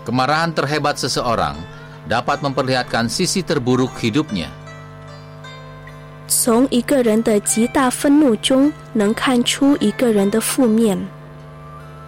Kemarahan terhebat seseorang dapat memperlihatkan sisi terburuk hidupnya. 从一个人的极大愤怒中能看出一个人的负面。